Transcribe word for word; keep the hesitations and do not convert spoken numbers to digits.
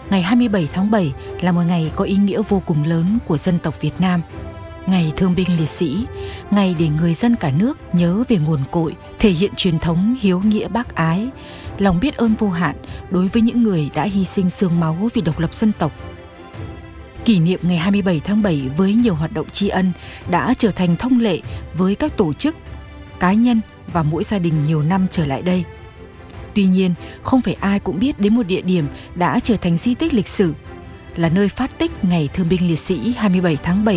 Ngày hai mươi bảy tháng bảy là một ngày có ý nghĩa vô cùng lớn của dân tộc Việt Nam. Ngày Thương binh Liệt sĩ, ngày để người dân cả nước nhớ về nguồn cội, thể hiện truyền thống hiếu nghĩa bác ái, lòng biết ơn vô hạn đối với những người đã hy sinh xương máu vì độc lập dân tộc. Kỷ niệm ngày hai mươi bảy tháng bảy với nhiều hoạt động tri ân đã trở thành thông lệ với các tổ chức, cá nhân và mỗi gia đình nhiều năm trở lại đây. Tuy nhiên, không phải ai cũng biết đến một địa điểm đã trở thành di tích lịch sử, là nơi phát tích Ngày Thương binh Liệt sĩ hai mươi bảy tháng bảy